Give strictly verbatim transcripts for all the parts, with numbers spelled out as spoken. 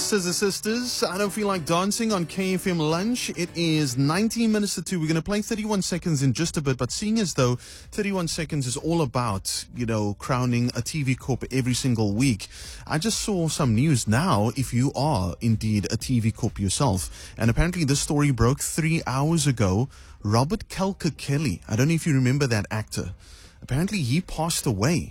Scissor Sisters, I Don't Feel Like Dancing on K F M Lunch. It is nineteen minutes to two. We're going to play thirty-one seconds in just a bit, but seeing as though thirty-one seconds is all about, you know, crowning a T V Corp every single week, I just saw some news now, if you are indeed a T V Corp yourself. And apparently this story broke three hours ago. Robert Kelka Kelly, I don't know if you remember that actor. Apparently he passed away.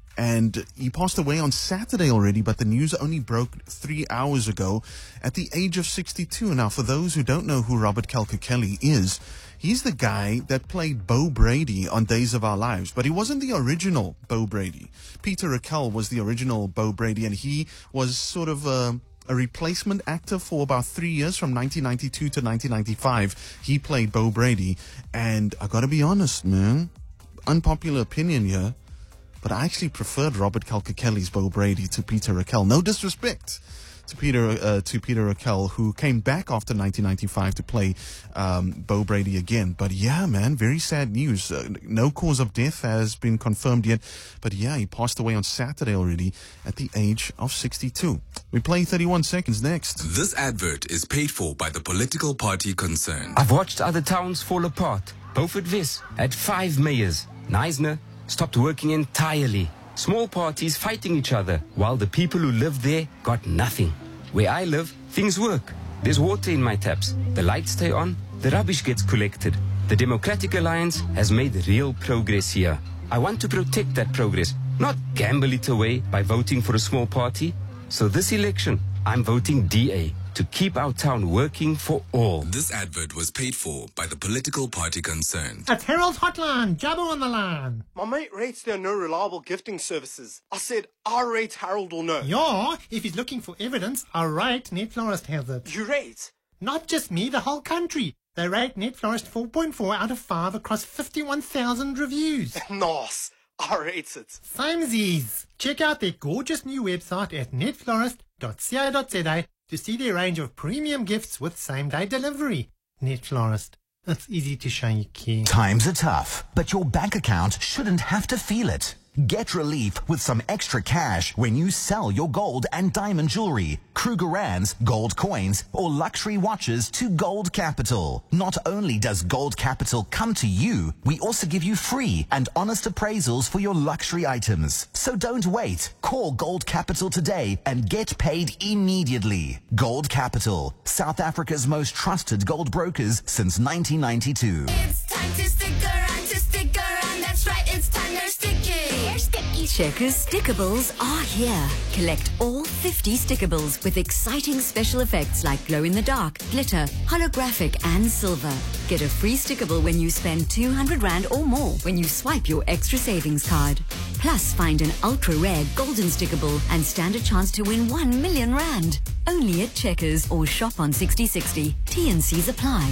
And he passed away on Saturday already, but the news only broke three hours ago at the age of sixty-two. Now, for those who don't know who Robert Kelka Kelly is, he's the guy that played Bo Brady on Days of Our Lives, but he wasn't the original Bo Brady. Peter Raquel was the original Bo Brady, and he was sort of a, a replacement actor for about three years, from nineteen ninety-two to nineteen ninety-five. He played Bo Brady, and I gotta be honest, man, unpopular opinion here, but I actually preferred Robert Kelka Kelly's Bo Brady to Peter Raquel. No disrespect to Peter uh, to Peter Raquel, who came back after nineteen ninety-five to play um, Bo Brady again. But yeah, man, very sad news. Uh, no cause of death has been confirmed yet. But yeah, he passed away on Saturday already at the age of sixty-two. We play thirty-one seconds next. This advert is paid for by the political party concerned. I've watched other towns fall apart. Beaufort Wes had five mayors. Knysna stopped working entirely. Small parties fighting each other, while the people who lived there got nothing. Where I live, things work. There's water in my taps. The lights stay on. The rubbish gets collected. The Democratic Alliance has made real progress here. I want to protect that progress, not gamble it away by voting for a small party. So this election, I'm voting D A to keep our town working for all. This advert was paid for by the political party concerned. It's Harold's Hotline. Jabba on the line. My mate rates there are no reliable gifting services. I said, I rate Harold will know. Yeah, if he's looking for evidence, I rate Net Florist has it. You rate? Not just me, the whole country. They rate Net Florist four point four out of five across fifty-one thousand reviews. Nice. I rate it. Samesies. Check out their gorgeous new website at net florist dot co dot za to see their range of premium gifts with same-day delivery. Net Florist. It's easy to show you care. Times are tough, but your bank account shouldn't have to feel it. Get relief with some extra cash when you sell your gold and diamond jewelry, Krugerrands, gold coins, or luxury watches to Gold Capital. Not only does Gold Capital come to you, we also give you free and honest appraisals for your luxury items. So don't wait. Call Gold Capital today and get paid immediately. Gold Capital, South Africa's most trusted gold brokers since nineteen ninety-two. It's time to stick around, to stick around. That's right, it's time to stick it. Checkers Stickables are here. Collect all fifty Stickables with exciting special effects like glow-in-the-dark, glitter, holographic and silver. Get a free Stickable when you spend two hundred rand or more when you swipe your extra savings card. Plus, find an ultra-rare golden Stickable and stand a chance to win one million rand. Only at Checkers or shop on sixty sixty. T and C's apply.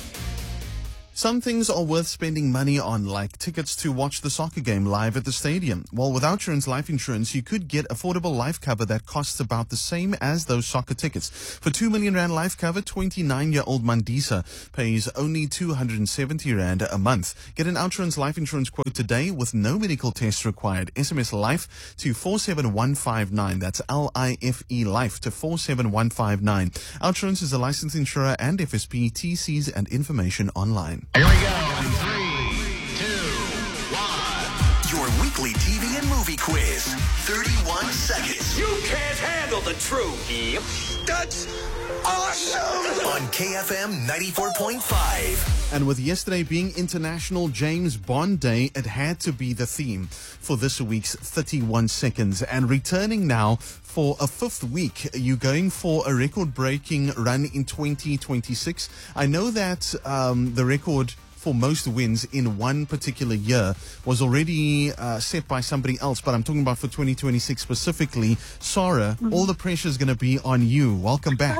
Some things are worth spending money on, like tickets to watch the soccer game live at the stadium. Well, with Outsurance Life Insurance, you could get affordable life cover that costs about the same as those soccer tickets. For two million rand life cover, twenty-nine-year-old Mandisa pays only two hundred seventy rand a month. Get an Outsurance Life Insurance quote today with no medical tests required. S M S LIFE to four seven one five nine. That's L I F E LIFE to four seven one five nine. Outsurance is a licensed insurer and F S P. T Cs and information online. Here we go. Three, two, one. Your weekly T V and movie quiz. thirty-one seconds. You can't handle the truth. Yep. That's awesome. On K F M ninety-four point five. And with yesterday being International James Bond Day, it had to be the theme for this week's thirty-one seconds. And returning now for a fifth week, you're going for a record-breaking run in twenty twenty-six. I know that um, the record for most wins in one particular year was already uh, set by somebody else, but I'm talking about for twenty twenty-six specifically. Sarah, mm-hmm. all the pressure is going to be on you. Welcome back.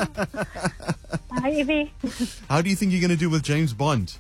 Hi, Evie. How do you think you're going to do with James Bond?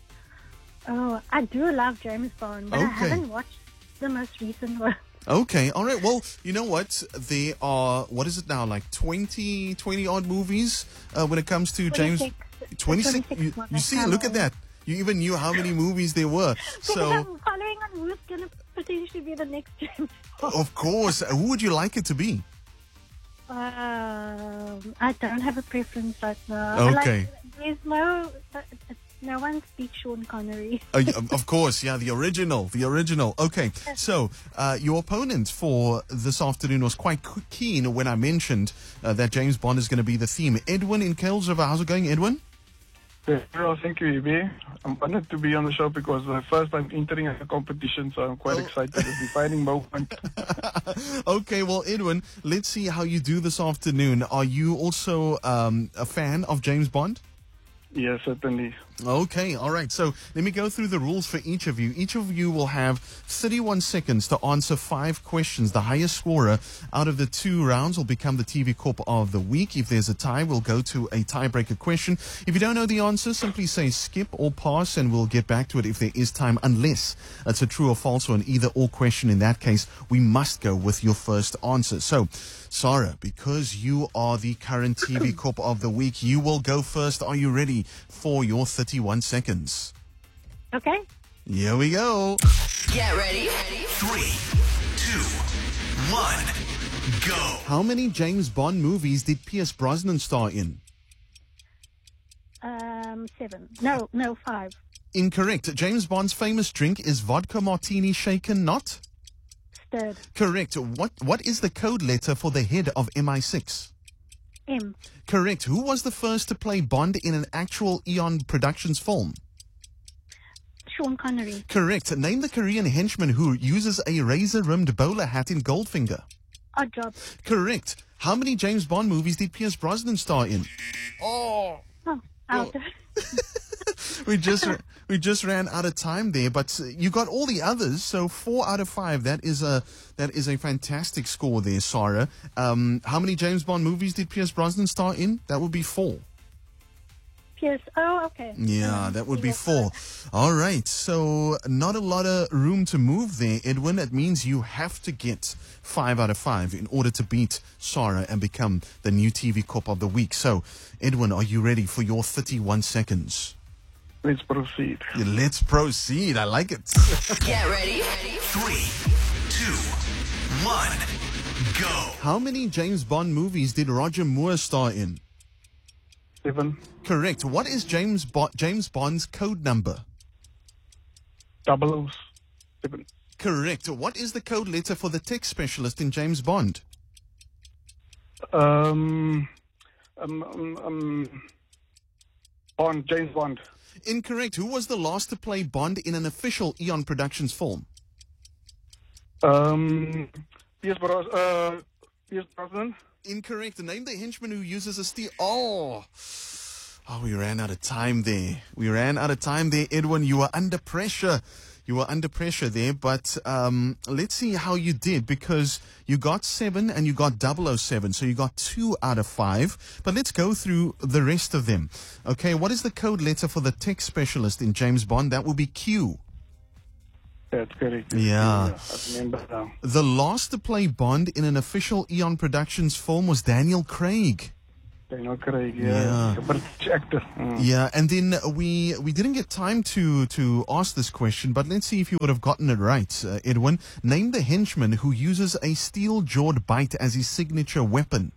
Oh, I do love James Bond, but okay. I haven't watched the most recent one. Okay, all right. Well, you know what? There are, what is it now, like twenty, twenty odd movies uh, when it comes to James... twenty-six. You, you see, look at that. You even knew how many movies there were. So I'm following on who's going to potentially be the next James Bond. Of course. Who would you like it to be? Uh, Um, I don't have a preference right now. I Okay. Like, there's no, uh, no one speaks Sean Connery. Uh, y- of course, yeah, the original, the original. Okay, so uh, your opponent for this afternoon was quite c- keen when I mentioned uh, that James Bond is going to be the theme. Edwin in Kuilsriver, how's it going, Edwin? Very well, thank you, E B. I'm honored to be on the show because my first time entering a competition, so I'm quite excited. It's a defining moment. Okay, well, Edwin, let's see how you do this afternoon. Are you also um, a fan of James Bond? Yes, certainly. Okay, all right. So let me go through the rules for each of you. Each of you will have thirty-one seconds to answer five questions. The highest scorer out of the two rounds will become the T V Corp of the week. If there's a tie, we'll go to a tiebreaker question. If you don't know the answer, simply say skip or pass, and we'll get back to it if there is time, unless it's a true or false or an either or question. In that case, we must go with your first answer. So, Sarah, because you are the current T V Corp of the week, you will go first. Are you ready for your thirty-one seconds? Okay. Here we go. Get ready. Three, two, one, go. How many James Bond movies did Pierce Brosnan star in? Um, seven. No, no, five. Incorrect. James Bond's famous drink is vodka martini shaken not? Stirred. Correct. What What is the code letter for the head of M I six? M. Correct. Who was the first to play Bond in an actual Eon Productions film? Sean Connery. Correct. Name the Korean henchman who uses a razor-rimmed bowler hat in Goldfinger. Odd Job. Correct. How many James Bond movies did Pierce Brosnan star in? Oh. Oh, out. We just we just ran out of time there, but you got all the others. So four out of five. That is a that is a fantastic score there, Sarah. Um, how many James Bond movies did Pierce Brosnan star in? That would be four. Pierce. Oh, okay. Yeah, that would be four. All right. So not a lot of room to move there, Edwin. That means you have to get five out of five in order to beat Sarah and become the new T V Corp of the week. So, Edwin, are you ready for your thirty-one seconds? Let's proceed. Yeah, let's proceed. I like it. Get ready. Three, two, one, go. How many James Bond movies did Roger Moore star in? Seven. Correct. What is James Bo- James Bond's code number? Double O seven. Correct. What is the code letter for the tech specialist in James Bond? Um, um, um, um, Bond, James Bond. Incorrect. Who was the last to play Bond in an official Eon Productions film? Um, Pierce Bros. Uh, Pierce Brosnan. Incorrect. Name the henchman who uses a steel. Oh. Oh, we ran out of time there. We ran out of time there, Edwin. You were under pressure. You were under pressure there, but um, let's see how you did, because you got seven and you got double oh seven, so you got two out of five. But let's go through the rest of them. Okay, what is the code letter for the tech specialist in James Bond? That will be Q. That's correct. Yeah. I remember now. The last to play Bond in an official Eon Productions film was Daniel Craig. Daniel Craig, yeah. Yeah. A British actor. Mm. Yeah, and then we we didn't get time to to ask this question, but let's see if you would have gotten it right, uh, Edwin. Name the henchman who uses a steel-jawed bite as his signature weapon.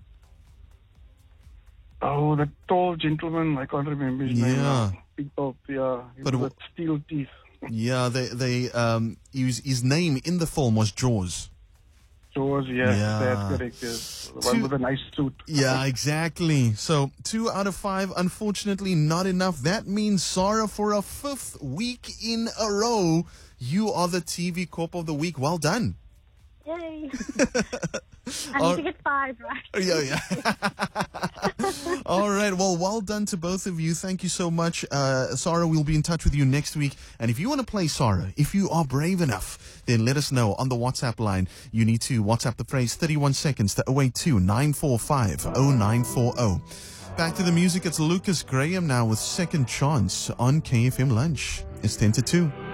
Oh, the tall gentleman. I can't remember his name. Yeah. now. Big dog, yeah. But But wh- with steel teeth. Yeah, they they um use his name in the film was Jaws. Jaws, yes, Yeah. that's correct. Yes. The one Two- with a nice suit. Yeah, exactly. So two out of five, unfortunately, not enough. That means, Sarah, for a fifth week in a row, you are the T V Corp of the week. Well done. Yay. I need Uh, to get five, right? Yeah, yeah. All right. Well, well done to both of you. Thank you so much. Uh, Sarah, we'll be in touch with you next week. And if you want to play Sarah, if you are brave enough, then let us know on the WhatsApp line. You need to WhatsApp the phrase thirty-one seconds to oh eight two, nine four five, oh nine four oh. Back to the music. It's Lucas Graham now with Second Chance on K F M Lunch. It's ten to two.